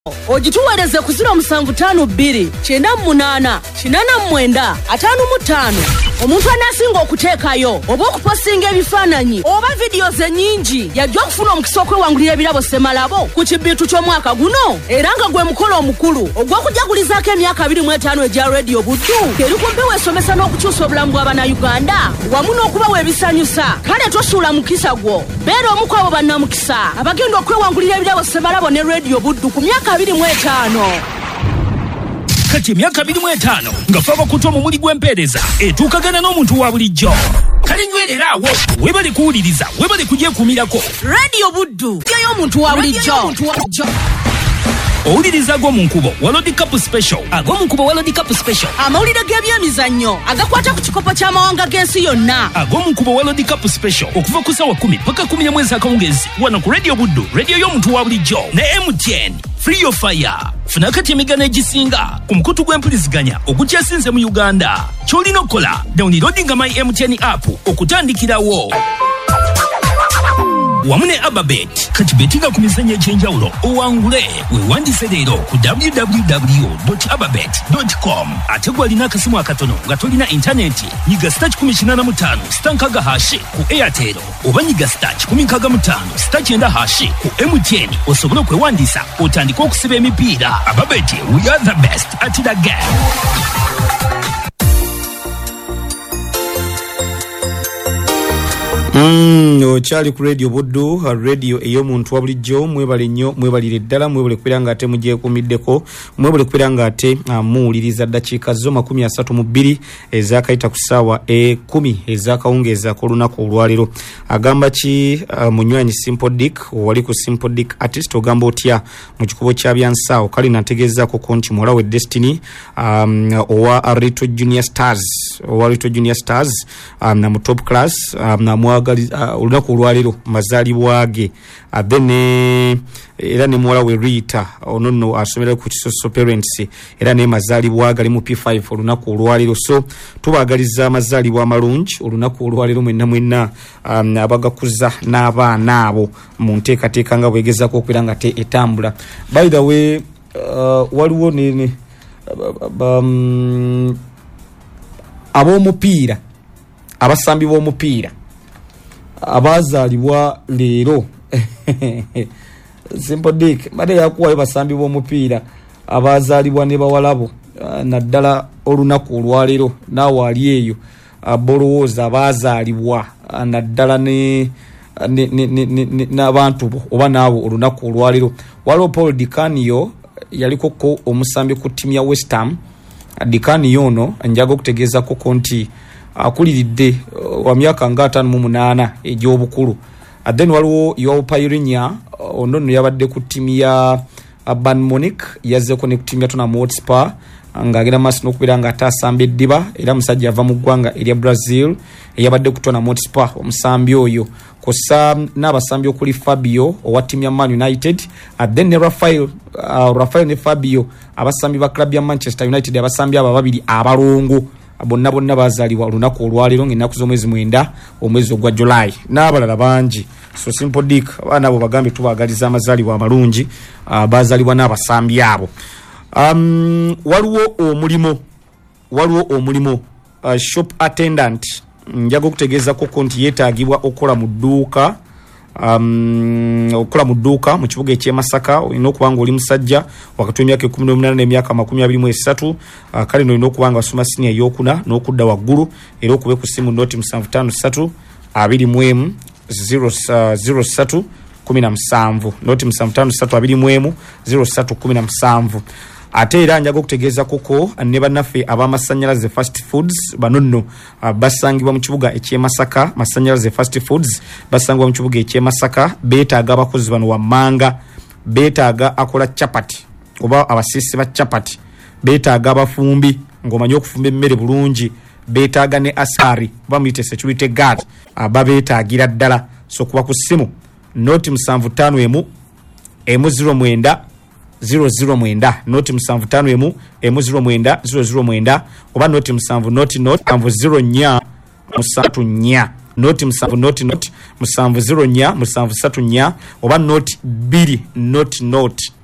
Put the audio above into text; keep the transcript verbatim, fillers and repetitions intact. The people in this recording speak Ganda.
Ojituwereze ku ziro musanvu ttaano bbiri kyenda munaana kinaana mwenda ataano mu ttaano. Omuntu anasinga okuteekayo oba okupostinga ebifaananyi oba videos ennyingi yajja okufuna omukisa okwewangulira ebirabo Semalabo ku kibbiitu ky'omwaka guno, era nga gwe mukolo omukulu ogw'okujagulizaako emyaka abiri mu etaano egya Radio Buddu eri kumpewo esomesa n'okukyusa obulamu bw'Abannayuganda wamu n'okubawa ebisanyusa. Kale tosuula mukisa gwo, beera omu ku abo bannamukisa abagenda okwewangulira ebirabo Semalabo ne Radio Buddu ku myaka abiri mu etaano. Kati myaka abiri mu etaano nga faba kutwa mu muli gw'empeereza etuukagana n'omuntu wa bulijjo. Kale nywerera awo webale kuwuliriza, webale kugyekuumirako. Radio Buddu yayo omuntu wa bulijjo. Owuliriza ag'omu nkubo World Cup Special. Ag'omu nkubo World Cup Special, amawulire g'ebyemizannyo agakwata ku kikopo ky'amawanga g'ensi yonna. Ag'omu nkubo World Cup Special okuva ku ssaawa kumi paka kumi na mwezi akawungezi wano ku Radio Buddu, radio y'omuntu wa bulijjo ne M T N. Free of fire. Funa kati emigano egisinga ku mukutu gw'empuliziganya ogukyasinze mu Uganda. Ky'olina okukola, downloadinga my M T N app okutandikirawo. Wamu ne Ababet, kati betinga ku mizannyo egy'enjawulo owangule. Weewandise leero ku w w w dot ababet dot com. Ate gw'alina akasimu akatono nga tolina intaneti, nyiga star kikumi kinaana mu ttaano star nkaaga hashi ku Airtel oba nyiga star kikumi nkaaga mu ttaano star kyenda hashi ku M T N osobole okwewandiisa otandike okusiba emipiira. Ababet, we are the best at the game. Mm, ochali ku Radio Buddu, radio ey'omuntu wa bulijjo. Mwebale nnyo, mwebalire ddala, mwebale kubeera nga ate mugyekuumiddeko, mwebale kubeera nga ate uh, muwuliriza ddakiika zo makumi asatu mu bbiri ezaakayita ku ssaawa ekumi ezaakawungeeza k'olunaku olwaleero. Agamba ki uh, munywanyi Simple Dick, wali ku Simple Dick artist, ogamba otya mu kikubo kya byansawo? Kale nategeezaako ko nti muwala we Destiny um, owa Rito Junior Stars, owa Rito Junior Stars um, na mu top class um, na mwaga Uh, olunaku olwaleero mazaalibwa ge. Uh, then uh, era ne muwala we Rita ono nno asomera ku Kisoso Parents era ne mazaalibwa gali mu P five olunaku olwaleero. So tubaagaliza amazaalibwa amalungi olunaku olwaleero mwenna mwenna um, abagakuza n'abaana abo mu nteekateeka nga bwegezaako okubeera nga te etambula. By the way, uh, waliwo ne um, ab'omupiira, abasambi b'omupiira abazaalibwa leero. Simple Dick bade yakuwayo basambi b'omupiira abazaalibwa ne bawalabo uh, naddala olunaku olwaleero naawe ali eyo abolowooza abazaalibwa uh, naddala ne n'abantu bo oba naabo olunaku olwaleero. Waliwo Paul Dicanio yaliko ko omusambi ku ttiimu ya West Ham. Dicanio ono njaga okutegeezako ko nti akuliridde uh, wa myaka nga ataano mu munaana egy'obukulu. Uh, then waliwo Yoao Payirinya uh, ono nno yabadde ku ttiimu ya uh, Bayern Munich, yazzeeko ne ku ttiimu ya Tottenham Hotspur uh, ng'agenda maaso n'okubeera nga ate asamba eddiba, era musajja ava mu ggwanga erya Brazil eyabadde ku Tottenham Hotspur omusambi oyo, kosa n'abasambi okuli Fabio owa ttiimu ya Man United, uh, then ne Rafael uh, Rafael ne Fabio abasambi ba club ya Manchester United, abasambi abo babiri abalongo bonna bonna bazaalibwa olunaku olwaleero ng'ennaku z'omwezi mwenda omwezi ogwa July n'abalala bangi. So Simple Dick abaana abo bagambe tubaagaliza amazaalibwa amalungi uh, bazaalibwa n'abasambi abo. Um, waliwo omulimo waliwo omulimo uh, shop attendant njaga okutegeezako ko nti yeetaagibwa okukola mu dduuka um, okukola mu dduuka mu kibuga eky'e Masaka. Olina okuba nga oli musajja wakati w'emyaka ekkumi n'omunaana n'emyaka makumi abiri mu esatu. Uh, kale no olina okuba nga wasoma siniya ey'okuna n'okudda waggulu, era okube ku ssimu noti musanvu ttaano ssatu abiri mu emu zero ssatu kumi na musanvu noti musanvu ttaano ssatu abiri mu emu zero ssatu kumi na musanvu. Ate era njaga okutegeeza koko ne bannaffe ab'amasannyalaze fast foods bano nno uh, basangibwa mu kibuga eky'e Masaka. Masannyalaze fast foods basangibwa mu kibuga eky'e Masaka. Beetaaga abakozi bano wammanga, beetaaga akola chapati oba abasiisi ba chapati, beetaaga abafumbi ng'omanyi okufumba emmere bulungi, beetaaga ne asari oba muyite security guard aba beetaagira ddala. So kuba ku ssimu noti musanvu ttaano emu emu ziro mwenda zero zero mwenda noti musanvu ttaano emu emu ziro mwenda zero zero mwenda oba noti musanvu noti noti musanvu ziro nnya musatu nnya noti musanvu noti noti musanvu ziro nnya musanvu satu nnya oba noti bbiri noti noti